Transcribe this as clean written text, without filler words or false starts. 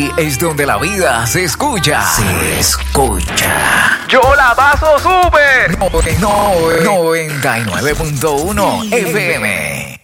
Aquí es donde la vida se escucha. Se escucha. ¡Yo la paso súper! 99.1 FM.